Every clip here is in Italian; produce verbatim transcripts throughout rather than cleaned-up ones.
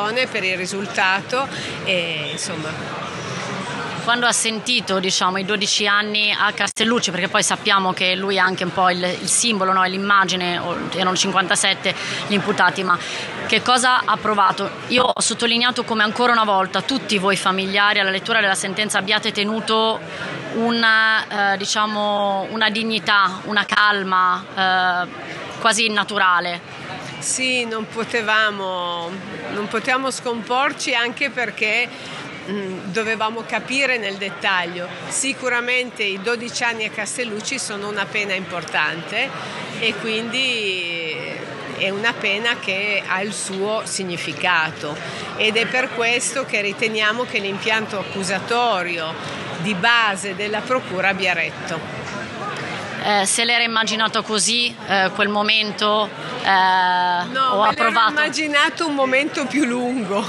soddisfazione per il risultato e insomma. Quando ha sentito, diciamo, i dodici anni a Castellucci, perché poi sappiamo che lui è anche un po' il, il simbolo, no? L'immagine, erano cinquantasette gli imputati, ma che cosa ha provato? Io ho sottolineato come ancora una volta tutti voi familiari alla lettura della sentenza abbiate tenuto una, eh, diciamo, una dignità, una calma eh, quasi naturale. Sì, non potevamo, non potevamo scomporci anche perché dovevamo capire nel dettaglio. Sicuramente i dodici anni a Castellucci sono una pena importante e quindi è una pena che ha il suo significato ed è per questo che riteniamo che l'impianto accusatorio di base della procura abbia retto. Eh, se l'era immaginato così, eh, quel momento, eh, no, o ha provato? No, ho immaginato un momento più lungo.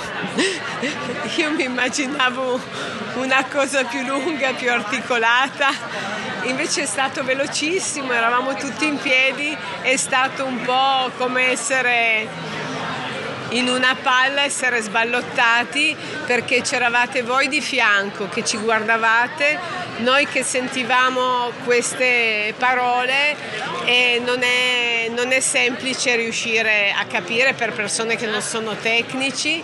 Io mi immaginavo una cosa più lunga, più articolata, invece è stato velocissimo, eravamo tutti in piedi, è stato un po' come essere in una palla, essere sballottati perché c'eravate voi di fianco che ci guardavate, noi che sentivamo queste parole e non è, non è semplice riuscire a capire per persone che non sono tecnici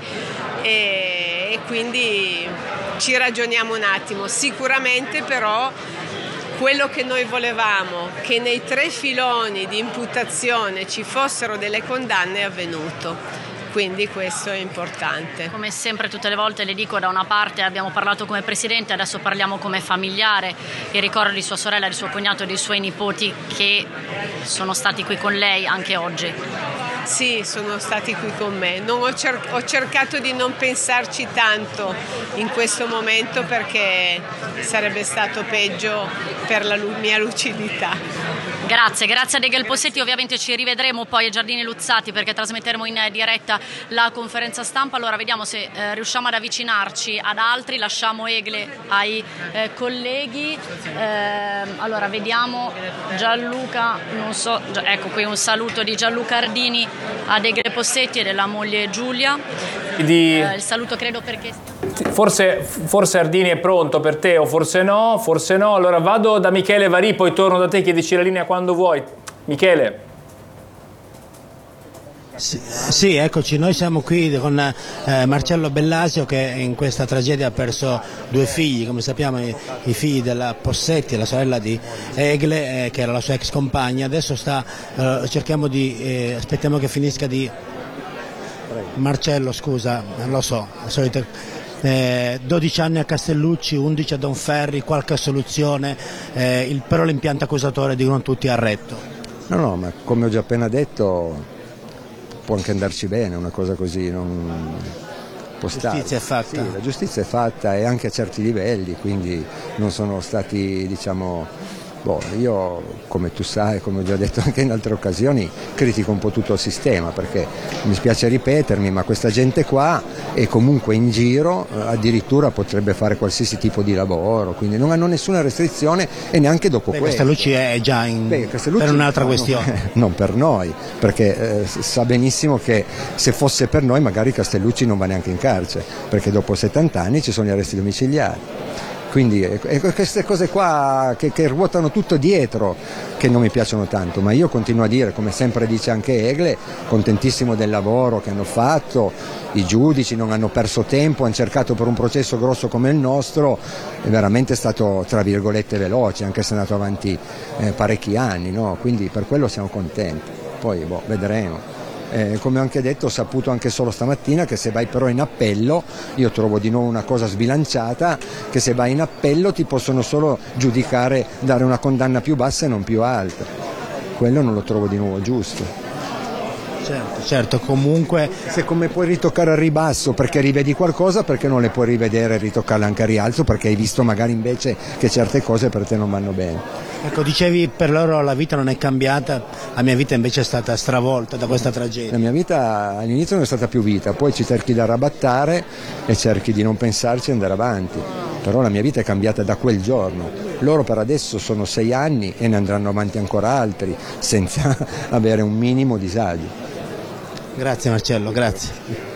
e, e quindi ci ragioniamo un attimo. Sicuramente però quello che noi volevamo, che nei tre filoni di imputazione ci fossero delle condanne, è avvenuto. Quindi questo è importante. Come sempre tutte le volte le dico, da una parte abbiamo parlato come presidente, adesso parliamo come familiare, il ricordo di sua sorella, di suo cognato e dei suoi nipoti che sono stati qui con lei anche oggi. Sì, sono stati qui con me. Non ho, cer- ho cercato di non pensarci tanto in questo momento perché sarebbe stato peggio per la lu- mia lucidità. Grazie, grazie a Degel Possetti, ovviamente ci rivedremo poi ai Giardini Luzzati perché trasmetteremo in diretta la conferenza stampa, allora vediamo se eh, riusciamo ad avvicinarci ad altri, lasciamo Egle ai eh, colleghi, eh, allora vediamo Gianluca, non so, ecco qui un saluto di Gianluca Ardini a Degel Possetti e della moglie Giulia, di... eh, il saluto credo perché... Forse, forse Ardini è pronto per te o forse no, forse no, allora vado da Michele Varì, poi torno da te, chiedici la linea quando vuoi. Michele. Sì, sì, eccoci, noi siamo qui con eh, Marcello Bellasio che in questa tragedia ha perso due figli, come sappiamo i, i figli della Possetti, la sorella di Egle, eh, che era la sua ex compagna, adesso sta, eh, cerchiamo di, eh, aspettiamo che finisca di... Marcello, scusa, non lo so, al solito... Eh, dodici anni a Castellucci, undici a Donferri, qualche soluzione, eh, il, però l'impianto accusatore dicono tutti ha retto. No, no, ma come ho già appena detto può anche andarci bene una cosa così, non può stare. La giustizia è fatta. Sì, la giustizia è fatta e anche a certi livelli, quindi non sono stati, diciamo... Boh, io, come tu sai, come ho già detto anche in altre occasioni, critico un po' tutto il sistema perché mi spiace ripetermi, ma questa gente qua è comunque in giro, addirittura potrebbe fare qualsiasi tipo di lavoro, quindi non hanno nessuna restrizione e neanche dopo Beh, questo. Castellucci è già in, Beh, Castellucci, per un'altra no, questione. No, non per noi, perché eh, sa benissimo che se fosse per noi magari Castellucci non va neanche in carcere, perché dopo settanta anni ci sono gli arresti domiciliari. Quindi è queste cose qua che, che ruotano tutto dietro che non mi piacciono tanto, ma io continuo a dire, come sempre dice anche Egle, contentissimo del lavoro che hanno fatto, i giudici non hanno perso tempo, hanno cercato per un processo grosso come il nostro, è veramente stato tra virgolette veloce, anche se è andato avanti eh, parecchi anni, no? Quindi per quello siamo contenti, poi boh, vedremo. Eh, come ho anche detto, ho saputo anche solo stamattina che se vai però in appello, io trovo di nuovo una cosa sbilanciata, che se vai in appello ti possono solo giudicare, dare una condanna più bassa e non più alta. Quello non lo trovo di nuovo giusto. Certo, certo, comunque... Se come puoi ritoccare al ribasso perché rivedi qualcosa, perché non le puoi rivedere e ritoccarle anche a rialzo perché hai visto magari invece che certe cose per te non vanno bene. Ecco, dicevi per loro la vita non è cambiata, la mia vita invece è stata stravolta da questa tragedia. La mia vita all'inizio non è stata più vita, poi ci cerchi di arrabattare e cerchi di non pensarci e andare avanti, però la mia vita è cambiata da quel giorno. Loro per adesso sono sei anni e ne andranno avanti ancora altri senza avere un minimo disagio. Grazie Marcello, grazie.